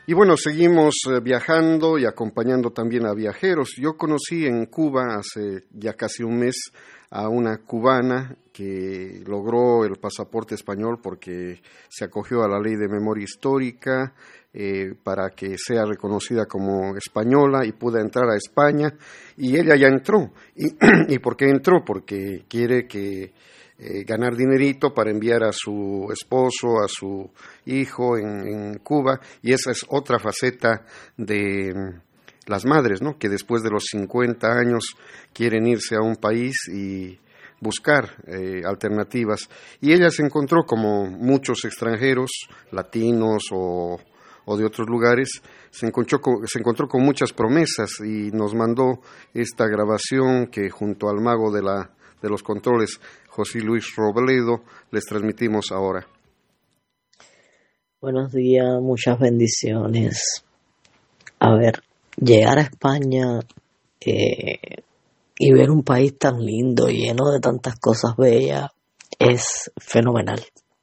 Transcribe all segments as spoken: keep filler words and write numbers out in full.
Y bueno, seguimos eh, viajando y acompañando también a viajeros. Yo conocí en Cuba hace ya casi un mes a una cubana que logró el pasaporte español porque se acogió a la ley de memoria histórica eh, para que sea reconocida como española y pueda entrar a España. Y ella ya entró. ¿Y, y por qué entró? Porque quiere que Eh, ganar dinerito para enviar a su esposo, a su hijo en, en Cuba, y esa es otra faceta de mm, las madres, ¿no? Que después de los cincuenta años quieren irse a un país y buscar eh, alternativas. Y ella se encontró, como muchos extranjeros, latinos o, o de otros lugares, se encontró, con, se encontró con muchas promesas y nos mandó esta grabación que junto al mago de la de los controles, José Luis Robledo, les transmitimos ahora. Buenos días, muchas bendiciones. A ver, llegar a España eh, y ver un país tan lindo, lleno de tantas cosas bellas, es fenomenal.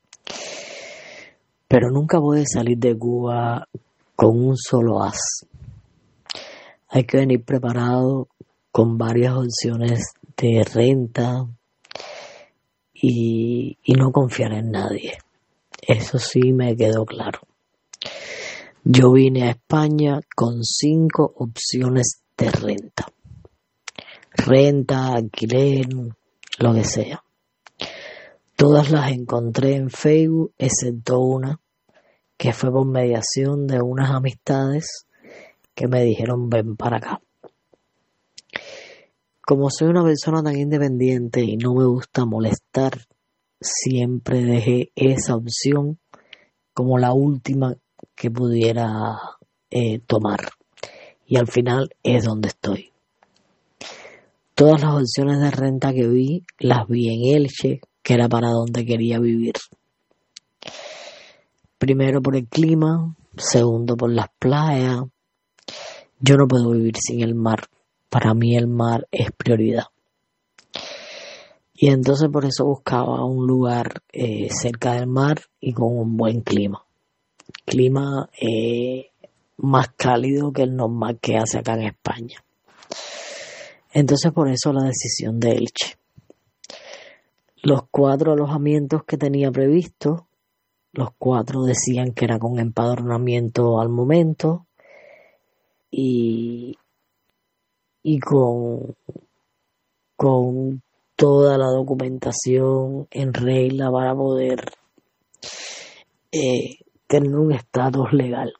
Pero nunca puedes salir de Cuba con un solo as. Hay que venir preparado con varias opciones de renta y, y no confiar en nadie. Eso sí me quedó claro. Yo vine a España con cinco opciones de renta. Renta, alquiler, lo que sea. Todas las encontré en Facebook, excepto una, que fue por mediación de unas amistades que me dijeron ven para acá. Como soy una persona tan independiente y no me gusta molestar, siempre dejé esa opción como la última que pudiera eh, tomar. Y al final es donde estoy. Todas las opciones de renta que vi, las vi en Elche, que era para donde quería vivir. Primero por el clima, segundo por las playas. Yo no puedo vivir sin el mar. Para mí el mar es prioridad. Y entonces por eso buscaba un lugar eh, cerca del mar y con un buen clima. Clima eh, más cálido que el normal que hace acá en España. Entonces por eso la decisión de Elche. Los cuatro alojamientos que tenía previstos, los cuatro decían que era con empadronamiento al momento y... y con, con toda la documentación en regla para poder eh, tener un estatus legal.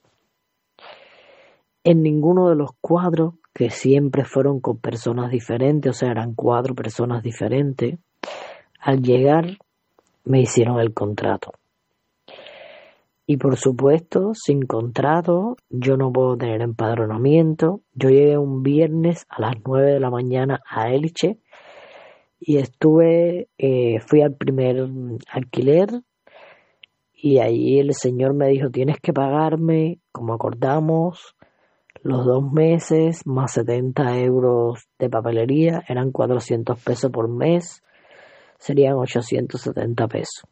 En ninguno de los cuadros, que siempre fueron con personas diferentes, o sea, eran cuatro personas diferentes, al llegar me hicieron el contrato. Y por supuesto, sin contrato, yo no puedo tener empadronamiento. Yo llegué un viernes a las nueve de la mañana a Elche y estuve, eh, fui al primer alquiler y allí el señor me dijo, tienes que pagarme, como acordamos, los dos meses más setenta euros de papelería, eran cuatrocientos pesos por mes, serían ochocientos setenta pesos.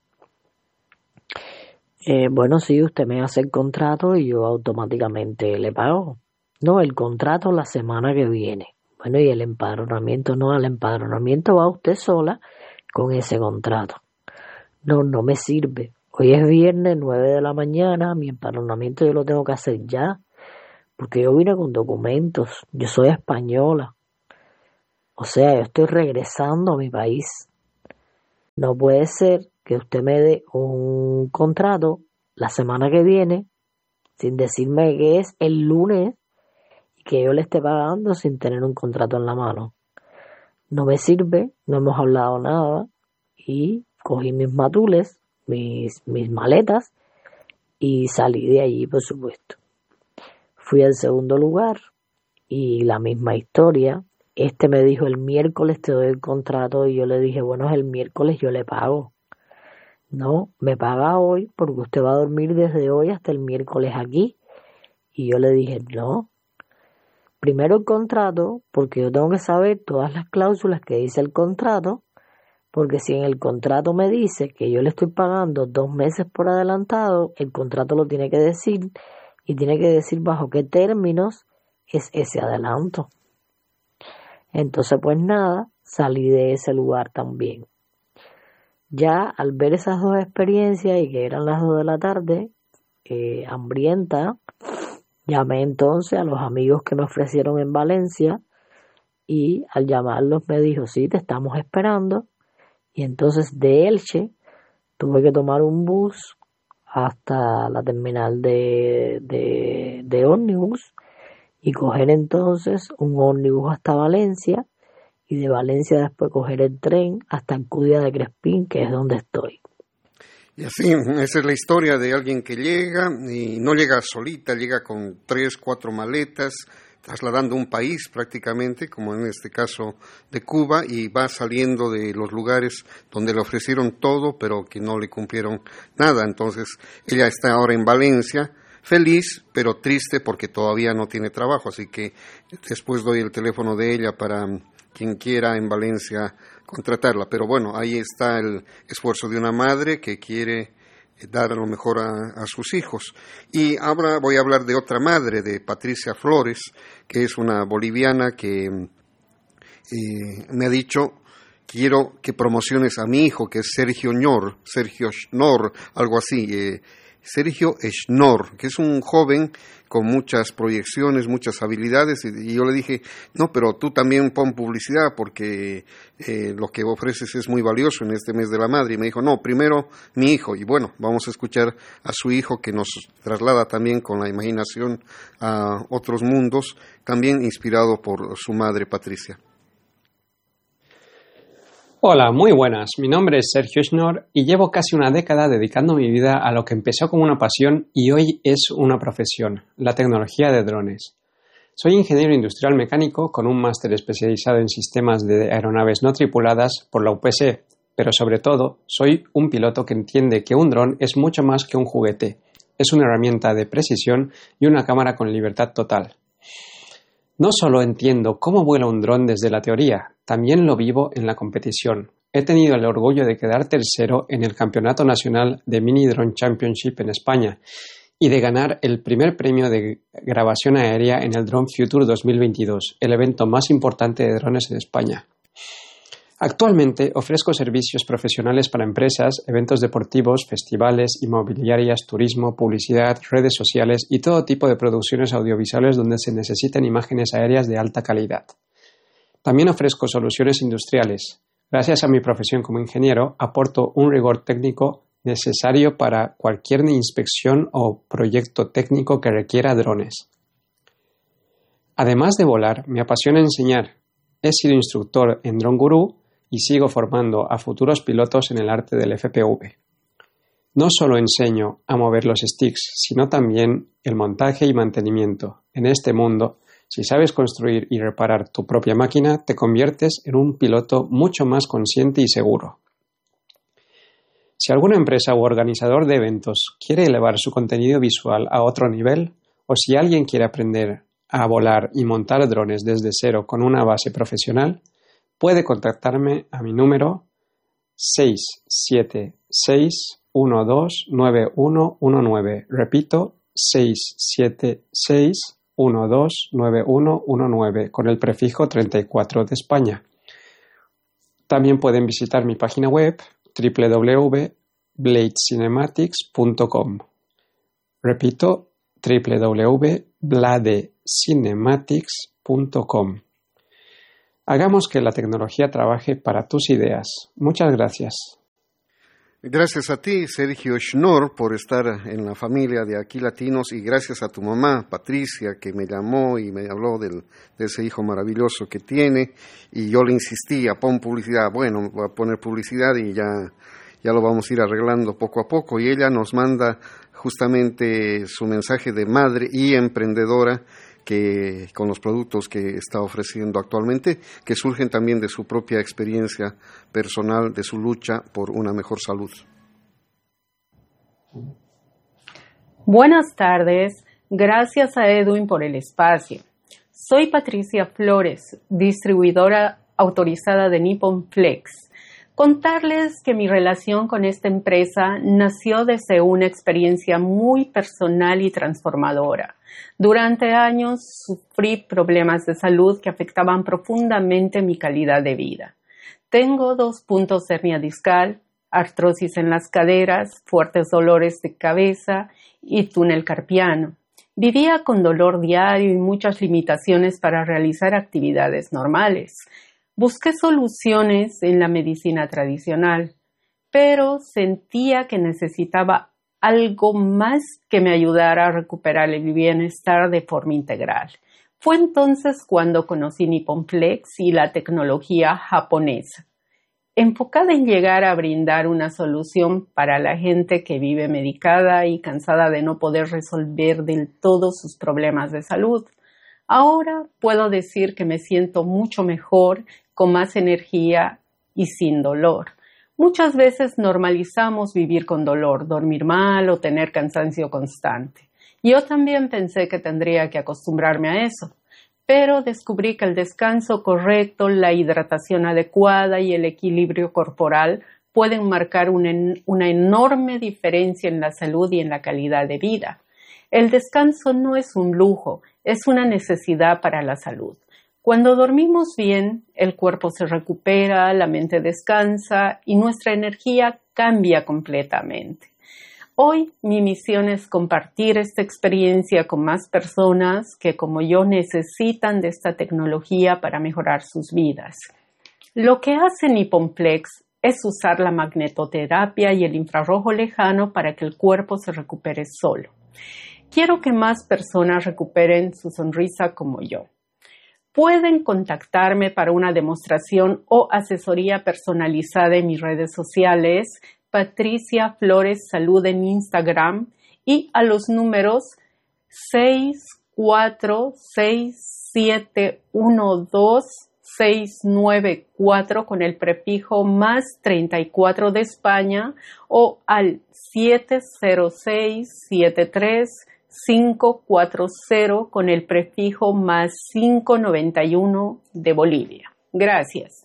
Eh, bueno, sí, usted me hace el contrato y yo automáticamente le pago. No, el contrato la semana que viene. Bueno, y el empadronamiento, no, al empadronamiento va usted sola con ese contrato. No, no me sirve. Hoy es viernes, nueve de la mañana, mi empadronamiento yo lo tengo que hacer ya, porque yo vine con documentos, yo soy española. O sea, yo estoy regresando a mi país. No puede ser que usted me dé un contrato la semana que viene sin decirme que es el lunes y que yo le esté pagando sin tener un contrato en la mano. No me sirve, no hemos hablado nada y cogí mis matules, mis, mis maletas y salí de allí, por supuesto. Fui al segundo lugar y la misma historia. Este me dijo el miércoles te doy el contrato y yo le dije, bueno, es el miércoles, yo le pago. No, me paga hoy porque usted va a dormir desde hoy hasta el miércoles aquí. Y yo le dije, no, primero el contrato, porque yo tengo que saber todas las cláusulas que dice el contrato, porque si en el contrato me dice que yo le estoy pagando dos meses por adelantado, el contrato lo tiene que decir y tiene que decir bajo qué términos es ese adelanto. Entonces, pues nada, salí de ese lugar también. Ya al ver esas dos experiencias y que eran las dos de la tarde, eh, hambrienta, llamé entonces a los amigos que me ofrecieron en Valencia y al llamarlos me dijo, sí, te estamos esperando. Y entonces de Elche tuve que tomar un bus hasta la terminal de, de, de ómnibus y coger entonces un ómnibus hasta Valencia y de Valencia después coger el tren hasta Alcudia de Crespín, que es donde estoy. Y así, esa es la historia de alguien que llega y no llega solita, llega con tres, cuatro maletas, trasladando un país prácticamente, como en este caso de Cuba, y va saliendo de los lugares donde le ofrecieron todo, pero que no le cumplieron nada. Entonces, ella está ahora en Valencia, feliz, pero triste porque todavía no tiene trabajo, así que después doy el teléfono de ella para quien quiera en Valencia contratarla. Pero bueno, ahí está el esfuerzo de una madre que quiere dar lo mejor a, a sus hijos. Y ahora voy a hablar de otra madre, de Patricia Flores, que es una boliviana que eh, me ha dicho, quiero que promociones a mi hijo, que es Sergio Schnorr, Sergio Schnorr, algo así, eh, Sergio Schnorr, que es un joven con muchas proyecciones, muchas habilidades, y, y yo le dije, no, pero tú también pon publicidad porque eh, lo que ofreces es muy valioso en este mes de la madre. Y me dijo, no, primero mi hijo. Y bueno, vamos a escuchar a su hijo, que nos traslada también con la imaginación a otros mundos, también inspirado por su madre Patricia. Hola, muy buenas. Mi nombre es Sergio Schnorr y llevo casi una década dedicando mi vida a lo que empezó como una pasión y hoy es una profesión, la tecnología de drones. Soy ingeniero industrial mecánico con un máster especializado en sistemas de aeronaves no tripuladas por la U P S, pero sobre todo soy un piloto que entiende que un dron es mucho más que un juguete. Es una herramienta de precisión y una cámara con libertad total. No solo entiendo cómo vuela un dron desde la teoría, también lo vivo en la competición. He tenido el orgullo de quedar tercero en el Campeonato Nacional de Mini Drone Championship en España y de ganar el primer premio de grabación aérea en el Drone Future dos mil veintidós, el evento más importante de drones en España. Actualmente ofrezco servicios profesionales para empresas, eventos deportivos, festivales, inmobiliarias, turismo, publicidad, redes sociales y todo tipo de producciones audiovisuales donde se necesitan imágenes aéreas de alta calidad. También ofrezco soluciones industriales. Gracias a mi profesión como ingeniero, aporto un rigor técnico necesario para cualquier inspección o proyecto técnico que requiera drones. Además de volar, me apasiona enseñar. He sido instructor en Drone Guru y sigo formando a futuros pilotos en el arte del F P V. No solo enseño a mover los sticks, sino también el montaje y mantenimiento. En este mundo, si sabes construir y reparar tu propia máquina, te conviertes en un piloto mucho más consciente y seguro. Si alguna empresa u organizador de eventos quiere elevar su contenido visual a otro nivel, o si alguien quiere aprender a volar y montar drones desde cero con una base profesional, puede contactarme a mi número seis siete seis uno dos nueve uno uno nueve. Repito, seis siete seis uno dos nueve uno uno nueve con el prefijo treinta y cuatro de España. También pueden visitar mi página web doble u doble u doble u punto blade cinematics punto com. Repito, doble u doble u doble u punto blade cinematics punto com. Hagamos que la tecnología trabaje para tus ideas. Muchas gracias. Gracias a ti, Sergio Schnorr, por estar en la familia de Aquí Latinos, y gracias a tu mamá, Patricia, que me llamó y me habló del, de ese hijo maravilloso que tiene, y yo le insistía, pon publicidad. Bueno, voy a poner publicidad y ya, ya lo vamos a ir arreglando poco a poco, y ella nos manda justamente su mensaje de madre y emprendedora, que con los productos que está ofreciendo actualmente, que surgen también de su propia experiencia personal, de su lucha por una mejor salud. Buenas tardes, gracias a Edwin por el espacio. Soy Patricia Flores, distribuidora autorizada de Nippon Flex. Contarles que mi relación con esta empresa nació desde una experiencia muy personal y transformadora. Durante años sufrí problemas de salud que afectaban profundamente mi calidad de vida. Tengo dos puntos de hernia discal, artrosis en las caderas, fuertes dolores de cabeza y túnel carpiano. Vivía con dolor diario y muchas limitaciones para realizar actividades normales. Busqué soluciones en la medicina tradicional, pero sentía que necesitaba algo más que me ayudara a recuperar el bienestar de forma integral. Fue entonces cuando conocí Nippon Flex y la tecnología japonesa, enfocada en llegar a brindar una solución para la gente que vive medicada y cansada de no poder resolver del todo sus problemas de salud. Ahora puedo decir que me siento mucho mejor, con más energía y sin dolor. Muchas veces normalizamos vivir con dolor, dormir mal o tener cansancio constante. Yo también pensé que tendría que acostumbrarme a eso, pero descubrí que el descanso correcto, la hidratación adecuada y el equilibrio corporal pueden marcar una, una enorme diferencia en la salud y en la calidad de vida. El descanso no es un lujo, es una necesidad para la salud. Cuando dormimos bien, el cuerpo se recupera, la mente descansa y nuestra energía cambia completamente. Hoy mi misión es compartir esta experiencia con más personas que, como yo, necesitan de esta tecnología para mejorar sus vidas. Lo que hace Nippon Flex es usar la magnetoterapia y el infrarrojo lejano para que el cuerpo se recupere solo. Quiero que más personas recuperen su sonrisa como yo. Pueden contactarme para una demostración o asesoría personalizada en mis redes sociales, Patricia Flores Salud en Instagram, y a los números seis cuatro seis siete uno dos seis nueve cuatro con el prefijo más treinta y cuatro de España o al siete cero seis siete tres cinco cuatro cero con el prefijo más quinientos noventa y uno de Bolivia. Gracias.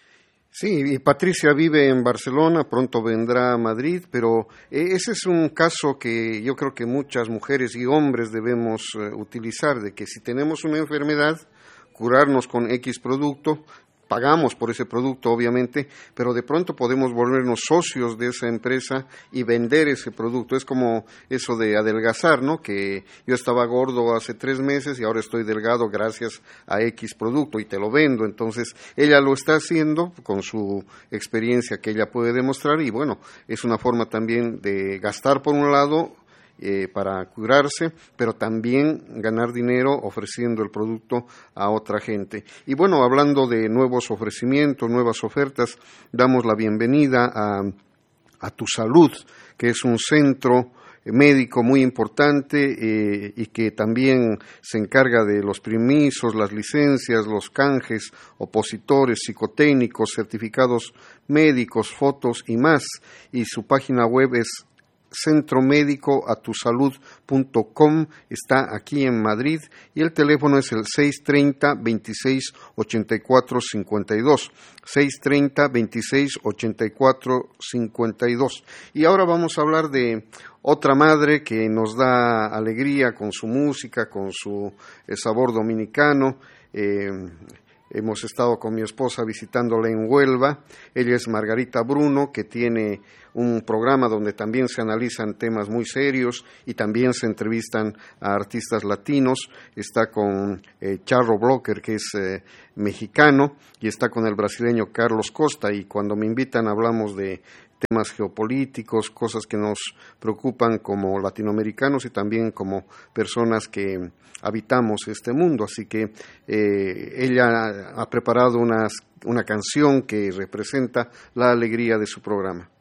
Sí, y Patricia vive en Barcelona, pronto vendrá a Madrid, pero ese es un caso que yo creo que muchas mujeres y hombres debemos uh, utilizar, de que si tenemos una enfermedad, curarnos con X producto, pagamos por ese producto obviamente, pero de pronto podemos volvernos socios de esa empresa y vender ese producto. Es como eso de adelgazar, ¿no? Que yo estaba gordo hace tres meses y ahora estoy delgado gracias a X producto y te lo vendo. Entonces ella lo está haciendo con su experiencia que ella puede demostrar y bueno, es una forma también de gastar por un lado, Eh, para curarse, pero también ganar dinero ofreciendo el producto a otra gente. Y bueno, hablando de nuevos ofrecimientos, nuevas ofertas, damos la bienvenida a, a Tu Salud, que es un centro médico muy importante eh, y que también se encarga de los permisos, las licencias, los canjes, opositores, psicotécnicos, certificados médicos, fotos y más. Y su página web es centro médico a tu salud punto com, está aquí en Madrid y el teléfono es el seis treinta veintiséis ochenta y cuatro cincuenta y dos, seis treinta veintiséis ochenta y cuatro cincuenta y dos. Y ahora vamos a hablar de otra madre que nos da alegría con su música, con su eh, sabor dominicano. eh, Hemos estado con mi esposa visitándola en Huelva. Ella es Margarita Bruno, que tiene un programa donde también se analizan temas muy serios y también se entrevistan a artistas latinos. Está con eh, Charro Blocker, que es eh, mexicano, y está con el brasileño Carlos Costa. Y cuando me invitan hablamos de temas geopolíticos, cosas que nos preocupan como latinoamericanos y también como personas que habitamos este mundo. Así que eh, ella ha preparado unas, una canción que representa la alegría de su programa.